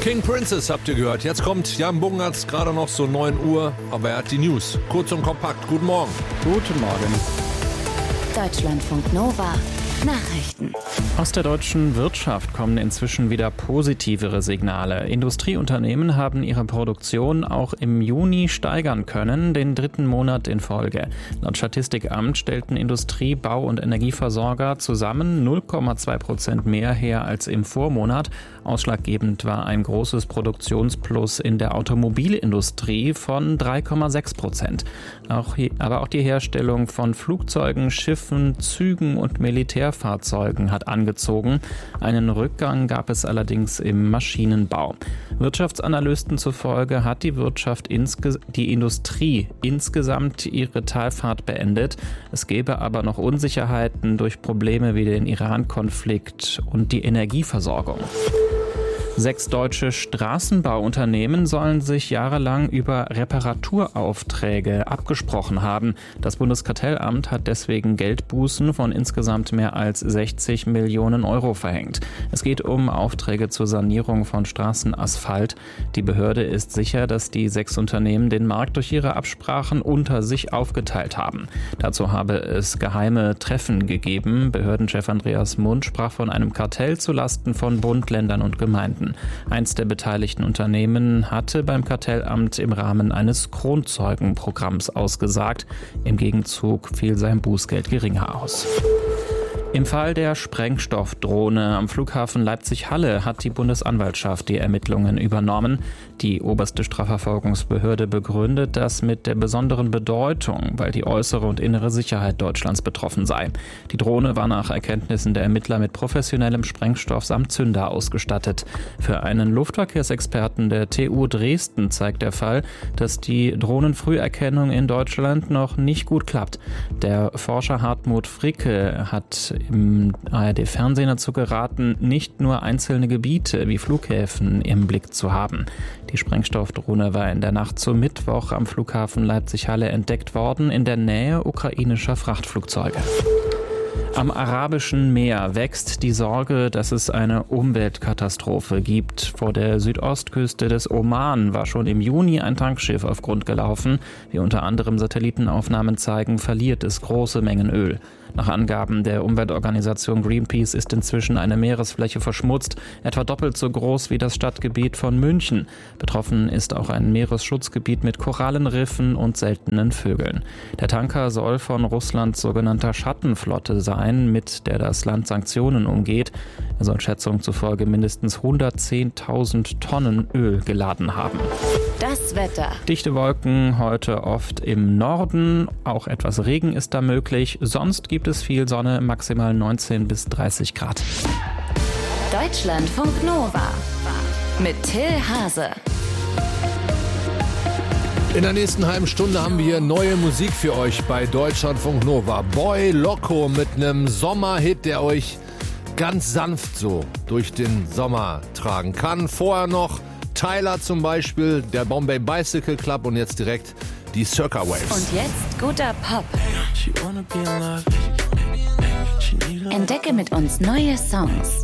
King Princess habt ihr gehört. Jetzt kommt Jan Bungertz, gerade noch so 9 Uhr, aber er hat die News. Kurz und kompakt. Guten Morgen. Guten Morgen. Deutschlandfunk Nova. Nachrichten. Aus der deutschen Wirtschaft kommen inzwischen wieder positivere Signale. Industrieunternehmen haben ihre Produktion auch im Juni steigern können, den 3. Monat in Folge. Laut Statistikamt stellten Industrie-, Bau- und Energieversorger zusammen 0,2% mehr her als im Vormonat. Ausschlaggebend war ein großes Produktionsplus in der Automobilindustrie von 3,6%. Aber auch die Herstellung von Flugzeugen, Schiffen, Zügen und Militärfahrzeugen hat angezogen. Einen Rückgang gab es allerdings im Maschinenbau. Wirtschaftsanalysten zufolge hat die Industrie insgesamt ihre Talfahrt beendet. Es gäbe aber noch Unsicherheiten durch Probleme wie den Iran-Konflikt und die Energieversorgung. 6 deutsche Straßenbauunternehmen sollen sich jahrelang über Reparaturaufträge abgesprochen haben. Das Bundeskartellamt hat deswegen Geldbußen von insgesamt mehr als 60 Millionen Euro verhängt. Es geht um Aufträge zur Sanierung von Straßenasphalt. Die Behörde ist sicher, dass die 6 Unternehmen den Markt durch ihre Absprachen unter sich aufgeteilt haben. Dazu habe es geheime Treffen gegeben. Behördenchef Andreas Mund sprach von einem Kartell zulasten von Bund, Ländern und Gemeinden. Eins der beteiligten Unternehmen hatte beim Kartellamt im Rahmen eines Kronzeugenprogramms ausgesagt. Im Gegenzug fiel sein Bußgeld geringer aus. Im Fall der Sprengstoffdrohne am Flughafen Leipzig-Halle hat die Bundesanwaltschaft die Ermittlungen übernommen. Die oberste Strafverfolgungsbehörde begründet das mit der besonderen Bedeutung, weil die äußere und innere Sicherheit Deutschlands betroffen sei. Die Drohne war nach Erkenntnissen der Ermittler mit professionellem Sprengstoff samt Zünder ausgestattet. Für einen Luftverkehrsexperten der TU Dresden zeigt der Fall, dass die Drohnenfrüherkennung in Deutschland noch nicht gut klappt. Der Forscher Hartmut Fricke hat im ARD-Fernsehen dazu geraten, nicht nur einzelne Gebiete wie Flughäfen im Blick zu haben. Die Sprengstoffdrohne war in der Nacht zum Mittwoch am Flughafen Leipzig-Halle entdeckt worden, in der Nähe ukrainischer Frachtflugzeuge. Am Arabischen Meer wächst die Sorge, dass es eine Umweltkatastrophe gibt. Vor der Südostküste des Oman war schon im Juni ein Tankschiff auf Grund gelaufen. Wie unter anderem Satellitenaufnahmen zeigen, verliert es große Mengen Öl. Nach Angaben der Umweltorganisation Greenpeace ist inzwischen eine Meeresfläche verschmutzt, etwa doppelt so groß wie das Stadtgebiet von München. Betroffen ist auch ein Meeresschutzgebiet mit Korallenriffen und seltenen Vögeln. Der Tanker soll von Russlands sogenannter Schattenflotte sein, mit der das Land Sanktionen umgeht. Er soll Schätzungen zufolge mindestens 110.000 Tonnen Öl geladen haben. Das Wetter. Dichte Wolken heute oft im Norden, auch etwas Regen ist da möglich. Sonst gibt es viel Sonne, maximal 19 bis 30 Grad. Deutschlandfunk Nova mit Till Hase. In der nächsten halben Stunde haben wir hier neue Musik für euch bei Deutschlandfunk Nova. Boy Loco mit einem Sommerhit, der euch ganz sanft so durch den Sommer tragen kann. Vorher noch Tyler zum Beispiel, der Bombay Bicycle Club und jetzt direkt die Circa Waves. Und jetzt guter Pop. Entdecke mit uns neue Songs.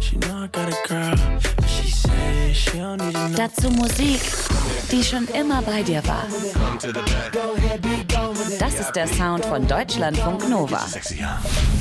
Dazu Musik, die schon immer bei dir war. Das ist der Sound von Deutschlandfunk Nova.